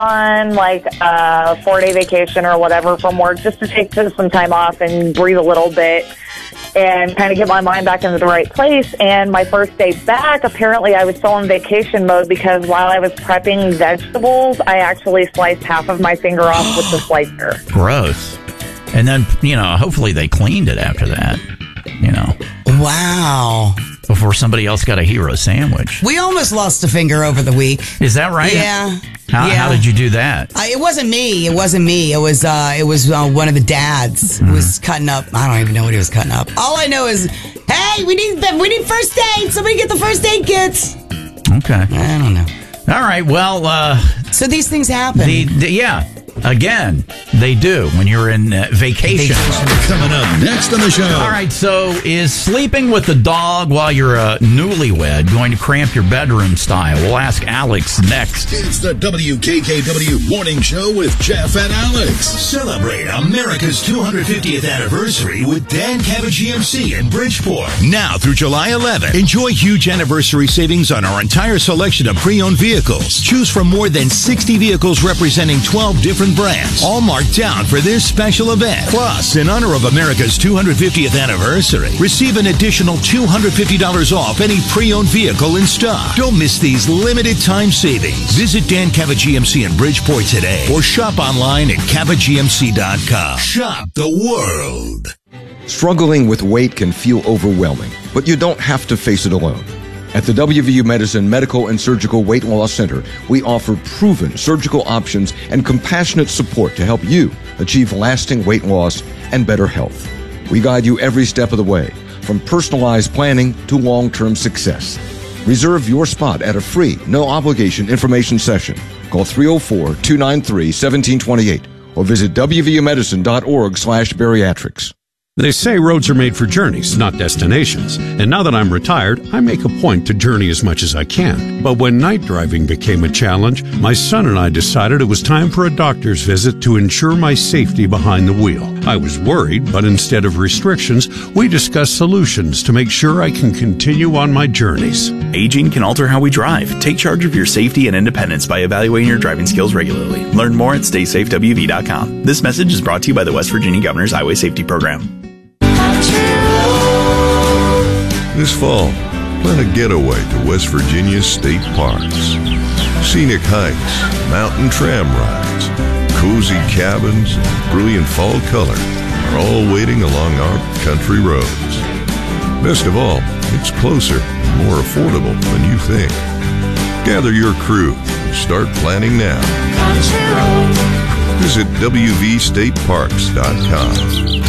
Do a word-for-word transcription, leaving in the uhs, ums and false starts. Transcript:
on like a four-day vacation or whatever from work just to take some time off and breathe a little bit and kind of get my mind back into the right place. And my first day back, apparently I was still in vacation mode because while I was prepping vegetables, I actually sliced half of my finger off with the slicer. Gross. And then, you know, hopefully they cleaned it after that, you know. Wow. Before somebody else got a hero sandwich. We almost lost a finger over the week. Is that right? Yeah. How, yeah. how did you do that? Uh, it wasn't me. It wasn't me. It was uh, it was uh, one of the dads who mm. was cutting up. I don't even know what he was cutting up. All I know is, hey, we need we need first aid. Somebody get the first aid kits. Okay. I don't know. All right. Well, uh, so these things happen. The, the, yeah. Again, they do when you're in uh, vacation. vacation. Coming up next on the show. All right, so is sleeping with the dog while you're a newlywed going to cramp your bedroom style? We'll ask Alex next. It's the W K K W Morning Show with Jeff and Alex. Celebrate America's two hundred fiftieth anniversary with Dan Cabot G M C in Bridgeport. Now through July eleventh, enjoy huge anniversary savings on our entire selection of pre-owned vehicles. Choose from more than sixty vehicles representing twelve different brands, all marked down for this special event. Plus, in honor of America's two hundred fiftieth anniversary, receive an additional two hundred fifty dollars off any pre-owned vehicle in stock. Don't miss these limited time savings. Visit Dan Cabot G M C in Bridgeport today or shop online at cabot g m c dot com. Shop the world. Struggling with weight can feel overwhelming, but you don't have to face it alone. At the W V U Medicine Medical and Surgical Weight Loss Center, we offer proven surgical options and compassionate support to help you achieve lasting weight loss and better health. We guide you every step of the way, from personalized planning to long-term success. Reserve your spot at a free, no-obligation information session. Call three oh four, two nine three, one seven two eight or visit w v u medicine dot org slash bariatrics. They say roads are made for journeys, not destinations. And now that I'm retired, I make a point to journey as much as I can. But when night driving became a challenge, my son and I decided it was time for a doctor's visit to ensure my safety behind the wheel. I was worried, but instead of restrictions, we discussed solutions to make sure I can continue on my journeys. Aging can alter how we drive. Take charge of your safety and independence by evaluating your driving skills regularly. Learn more at stay safe w v dot com. This message is brought to you by the West Virginia Governor's Highway Safety Program. This fall, plan a getaway to West Virginia's state parks. Scenic hikes, mountain tram rides, cozy cabins, and brilliant fall color are all waiting along our country roads. Best of all, it's closer and more affordable than you think. Gather your crew and start planning now. Visit w v state parks dot com.